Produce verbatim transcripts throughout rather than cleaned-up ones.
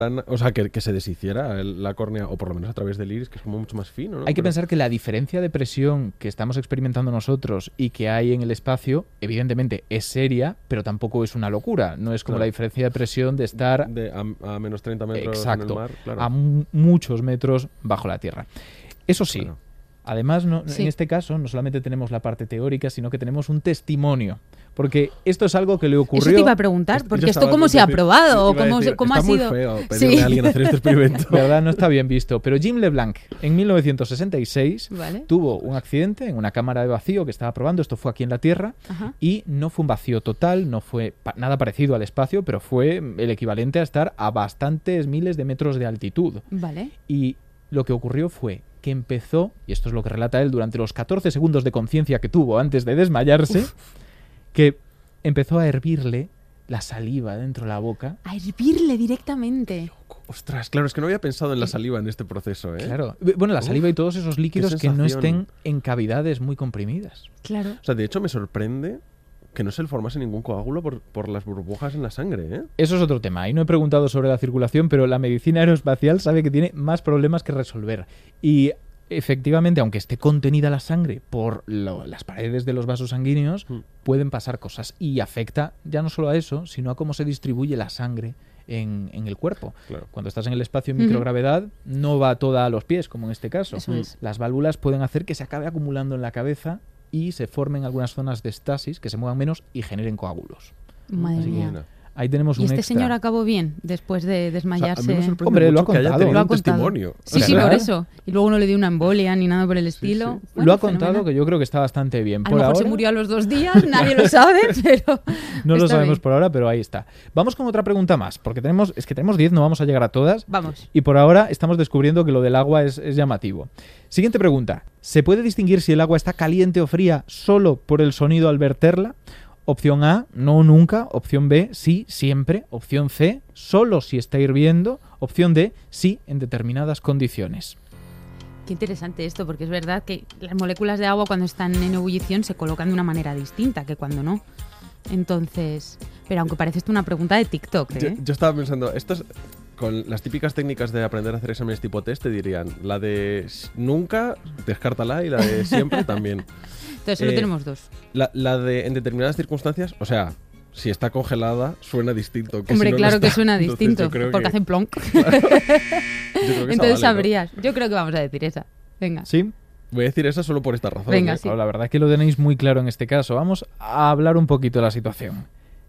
O sea, que, que se deshiciera la córnea, o por lo menos a través del iris, que es como mucho más fino, ¿no? Hay que Pero... pensar que la diferencia de presión que estamos experimentando nosotros y que hay en el espacio, evidentemente es seria, pero tampoco es una locura. No es como claro. la diferencia de presión de estar de, a, a menos treinta metros exacto, en el mar. Claro. A m- muchos metros bajo la Tierra. Eso sí, claro. Además, no, sí. en este caso, no solamente tenemos la parte teórica, sino que tenemos un testimonio. Porque esto es algo que le ocurrió... Eso te iba a preguntar, porque esto cómo se ha probado o cómo, decir, cómo está ha sido... muy feo pedirle sí. a alguien hacer este experimento. De verdad, no está bien visto. Pero Jim LeBlanc, en mil novecientos sesenta y seis, vale. tuvo un accidente en una cámara de vacío que estaba probando. Esto fue aquí en la Tierra. Ajá. Y no fue un vacío total, no fue pa- nada parecido al espacio, pero fue el equivalente a estar a bastantes miles de metros de altitud. Vale. Y lo que ocurrió fue que empezó, y esto es lo que relata él durante los catorce segundos de conciencia que tuvo antes de desmayarse, Uf. que empezó a hervirle la saliva dentro de la boca. A hervirle directamente. Ostras, claro, es que no había pensado en la saliva en este proceso, ¿eh? Claro. Bueno, la Uf, saliva y todos esos líquidos que no estén en cavidades muy comprimidas. Claro. O sea, de hecho me sorprende que no se le formase ningún coágulo por, por las burbujas en la sangre, ¿eh? Eso es otro tema. Ahí no he preguntado sobre la circulación, pero la medicina aeroespacial sabe que tiene más problemas que resolver. Y efectivamente, aunque esté contenida la sangre por lo, las paredes de los vasos sanguíneos, mm. pueden pasar cosas. Y afecta ya no solo a eso, sino a cómo se distribuye la sangre en, en el cuerpo. Claro. Cuando estás en el espacio en uh-huh. microgravedad, no va toda a los pies, como en este caso. Eso es. Las válvulas pueden hacer que se acabe acumulando en la cabeza y se formen algunas zonas de estasis que se muevan menos y generen coágulos. Madre Así mía. que ahí tenemos ¿Y un este extra. señor acabó bien después de desmayarse? O sea, a mí me sorprende Hombre, mucho lo ha que haya contado. tenido Lo ha un contado. testimonio. Sí, sí, ¿verdad? por eso. Y luego no le dio una embolia ni nada por el estilo. Sí, sí. Bueno, lo ha contado, fenomenal. que yo creo que está bastante bien. A Por lo mejor ahora, se murió a los dos días, nadie lo sabe, pero... no lo está sabemos bien. por ahora, pero ahí está. Vamos con otra pregunta más, porque tenemos es que tenemos diez, no vamos a llegar a todas. Vamos. Y por ahora estamos descubriendo que lo del agua es, es llamativo. Siguiente pregunta. ¿Se puede distinguir si el agua está caliente o fría solo por el sonido al verterla? Opción A, no nunca. Opción B, sí, siempre. Opción C, solo si está hirviendo. Opción D, sí, en determinadas condiciones. Qué interesante esto, porque es verdad que las moléculas de agua cuando están en ebullición se colocan de una manera distinta que cuando no. Entonces, pero aunque parece esto una pregunta de TikTok, ¿eh? Yo, yo estaba pensando, esto es, con las típicas técnicas de aprender a hacer exámenes tipo test, te dirían, la de nunca, descártala, y la de siempre también. Entonces solo Eh, tenemos dos. La, la de en determinadas circunstancias, o sea, si está congelada, suena distinto. Que Hombre, si no claro lo que está. suena Entonces, distinto, yo creo porque que- hace plonk. Claro. Yo creo que esa Entonces vale, ¿no? sabrías. Yo creo que vamos a decir esa. Venga. ¿Sí? Voy a decir esa solo por esta razón. Venga, ¿eh? sí. Claro, la verdad es que lo tenéis muy claro en este caso. Vamos a hablar un poquito de la situación.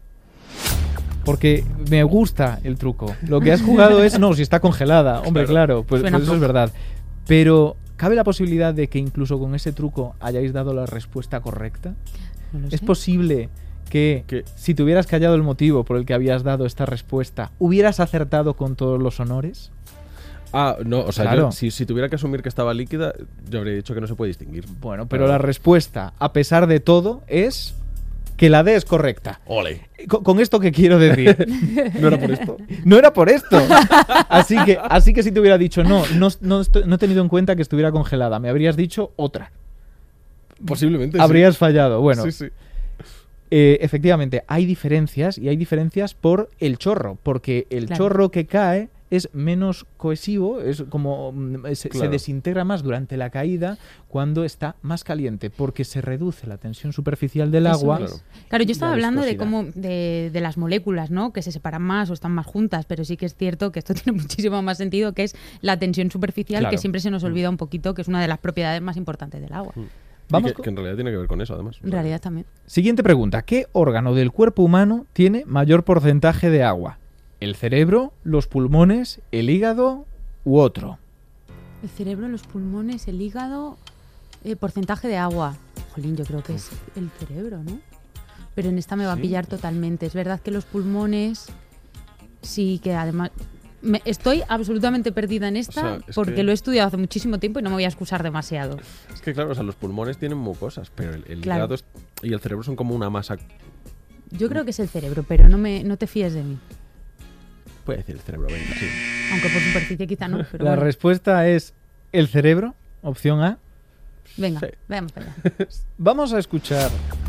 Porque me gusta el truco. Lo que has jugado es, no, si está congelada. Hombre, claro, pues, Suena pues eso es poco. verdad. Pero, ¿cabe la posibilidad de que incluso con ese truco hayáis dado la respuesta correcta? No lo ¿Es sé. posible que, Que- si te hubieras callado el motivo por el que habías dado esta respuesta, hubieras acertado con todos los honores? Ah, no, o sea, Claro. yo, si, si tuviera que asumir que estaba líquida, yo habría dicho que no se puede distinguir. Bueno, pero la respuesta, a pesar de todo, es que la D es correcta. ¡Ole! ¿Con, con esto qué quiero decir? ¿No era por esto? No era por esto. Así que, así que si te hubiera dicho, no, no, no, estoy- no he tenido en cuenta que estuviera congelada, me habrías dicho otra. Posiblemente Habrías fallado. Bueno, Sí, sí. eh, efectivamente, hay diferencias y hay diferencias por el chorro, porque el Claro. chorro que cae es menos cohesivo, es como mm, se, se Claro. desintegra más durante la caída cuando está más caliente, porque se reduce la tensión superficial del Eso agua. es. Claro. Claro, yo y estaba la hablando de viscosidad. cómo de, de las moléculas, ¿no? Que se separan más o están más juntas, pero sí que es cierto que esto tiene muchísimo más sentido, que es la tensión superficial, Claro. que siempre se nos olvida un poquito, que es una de las propiedades más importantes del agua. Y Vamos que, con- que en realidad tiene que ver con eso, además. En realidad también. Siguiente pregunta. ¿Qué órgano del cuerpo humano tiene mayor porcentaje de agua? ¿El cerebro, los pulmones, el hígado u otro? El cerebro, los pulmones, el hígado, eh, porcentaje de agua. Jolín, yo creo que es el cerebro, ¿no? Pero en esta me va a Sí. pillar totalmente. Es verdad que los pulmones, sí que además... me- estoy absolutamente perdida en esta O sea, es porque que- lo he estudiado hace muchísimo tiempo y no me voy a excusar demasiado. Es que claro, o sea, los pulmones tienen mucosas, pero el, el Claro. hígado es- y el cerebro son como una masa. Yo creo que es el cerebro, pero no, me, no te fíes de mí. Puede decir el cerebro, venga, sí. Aunque por superficie quizá no, pero La bueno. respuesta es el cerebro, opción A. Venga, Sí. veamos para allá. Vamos a escuchar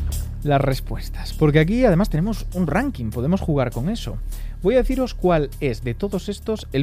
las respuestas. Porque aquí además tenemos un ranking, podemos jugar con eso. Voy a deciros cuál es de todos estos el